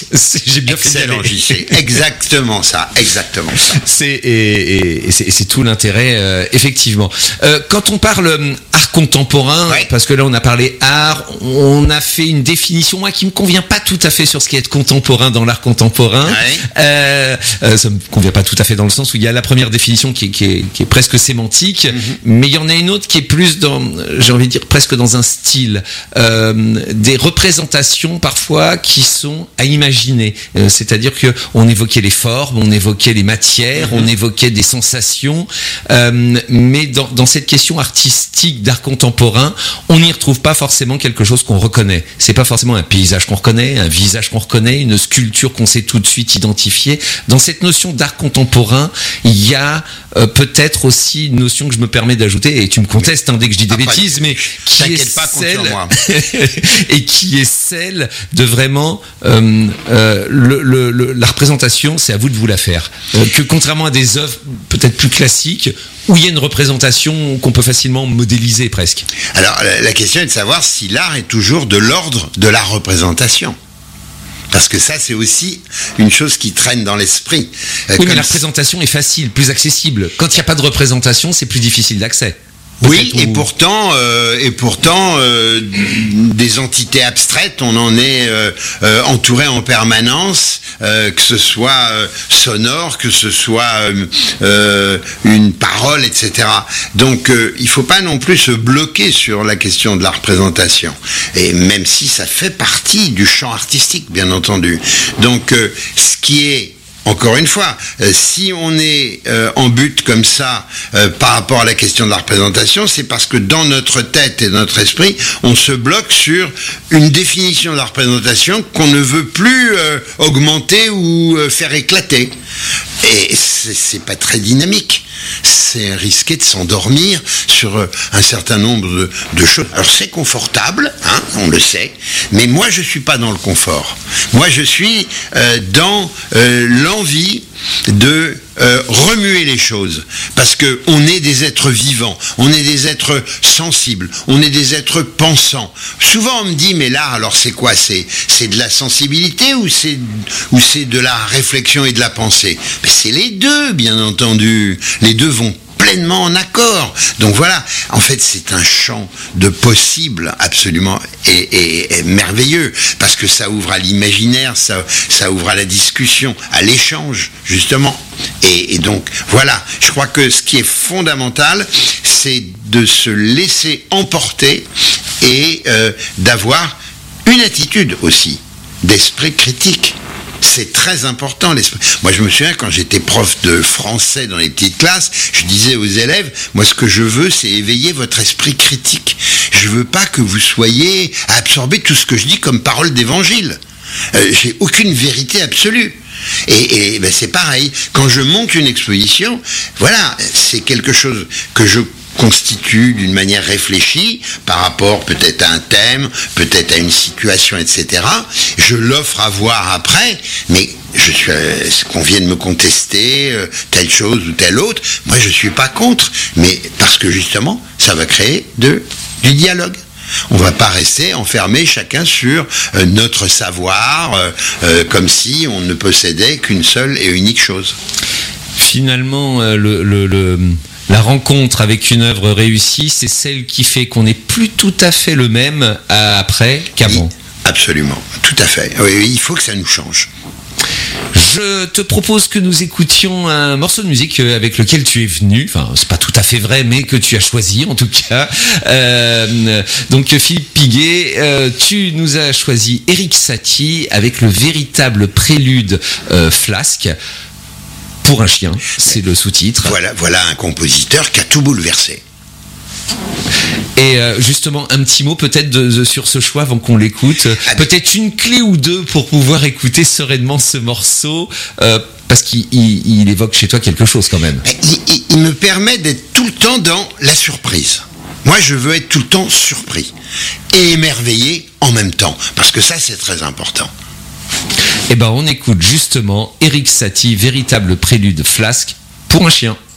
J'ai bien fait Excellent, JC. Exactement ça. C'est tout l'intérêt, effectivement. Quand on parle art contemporain, parce que là on a parlé art, on a fait une définition, moi, qui me convient pas tout à fait sur ce qui est contemporain dans l'art contemporain. Ça me convient pas tout à fait dans le sens où il y a la première définition qui est presque sémantique, mais il y en a une autre qui est plus dans, j'ai envie de dire, presque dans un style, des représentations parfois qui sont à imaginer. C'est-à-dire que on évoquait les formes, on évoquait les matières, on évoquait des sensations, mais dans cette question artistique d'art contemporain, on n'y retrouve pas forcément quelque chose qu'on reconnaît. C'est pas forcément un paysage qu'on reconnaît, un visage qu'on reconnaît, une sculpture qu'on sait tout de suite identifier. Dans cette notion d'art contemporain, il y a peut-être aussi une notion que je me permets d'ajouter, et tu me contestes dès que je dis des bêtises, mais qui est celle et qui est celle de vraiment la représentation, c'est à vous de vous la faire. Que contrairement à des œuvres peut-être plus classiques, où il y a une représentation qu'on peut facilement modéliser presque. Alors la question est de savoir si l'art est toujours de l'ordre de la représentation. Parce que ça, c'est aussi une chose qui traîne dans l'esprit. Oui, mais la représentation est facile, plus accessible. Quand il n'y a pas de représentation, c'est plus difficile d'accès. Oui, et pourtant, des entités abstraites, on en est entouré en permanence, que ce soit sonore, que ce soit une parole, etc. Donc, il faut pas non plus se bloquer sur la question de la représentation, et même si ça fait partie du champ artistique, bien entendu. Donc, ce qui est encore une fois, si on est en but comme ça par rapport à la question de la représentation, c'est parce que dans notre tête et notre esprit, on se bloque sur une définition de la représentation qu'on ne veut plus augmenter ou faire éclater. Et c'est pas très dynamique. C'est risqué de s'endormir sur un certain nombre de choses. Alors c'est confortable, on le sait, mais moi je suis pas dans le confort. Moi je suis dans l'envie de remuer les choses, parce que on est des êtres vivants, on est des êtres sensibles, on est des êtres pensants. Souvent on me dit, mais l'art, alors c'est quoi? C'est de la sensibilité ou c'est de la réflexion et de la pensée? Mais c'est les deux, bien entendu. Les deux vont pleinement en accord. Donc voilà, en fait c'est un champ de possibles absolument et merveilleux, parce que ça ouvre à l'imaginaire, ça ouvre à la discussion, à l'échange justement. Et donc voilà, je crois que ce qui est fondamental, c'est de se laisser emporter et d'avoir une attitude aussi d'esprit critique. C'est très important, l'esprit. Moi, je me souviens, quand j'étais prof de français dans les petites classes, je disais aux élèves, moi, ce que je veux, c'est éveiller votre esprit critique. Je veux pas que vous soyez à absorber tout ce que je dis comme parole d'évangile. J'ai aucune vérité absolue. Et ben, c'est pareil. Quand je monte une exposition, voilà, c'est quelque chose que je constitue d'une manière réfléchie par rapport peut-être à un thème, peut-être à une situation, etc. Je l'offre à voir après, mais je suis qu'on vienne me contester telle chose ou telle autre, moi je suis pas contre, mais parce que justement ça va créer du dialogue. On va pas rester enfermé chacun sur notre savoir, comme si on ne possédait qu'une seule et unique chose. Finalement, la rencontre avec une œuvre réussie, c'est celle qui fait qu'on n'est plus tout à fait le même après qu'avant. Oui, absolument, tout à fait. Oui, il faut que ça nous change. Je te propose que nous écoutions un morceau de musique avec lequel tu es venu. Enfin, c'est pas tout à fait vrai, mais que tu as choisi en tout cas. Donc Philippe Piguet, tu nous as choisi Erik Satie avec le véritable prélude Flasque. Pour un chien, c'est le sous-titre. Voilà un compositeur qui a tout bouleversé. Et justement, un petit mot peut-être sur ce choix avant qu'on l'écoute. Peut-être une clé ou deux pour pouvoir écouter sereinement ce morceau, parce qu'il évoque chez toi quelque chose quand même. Il me permet d'être tout le temps dans la surprise. Moi, je veux être tout le temps surpris et émerveillé en même temps, parce que ça, c'est très important. Eh ben, on écoute justement Erik Satie, véritable prélude Flasque pour un chien.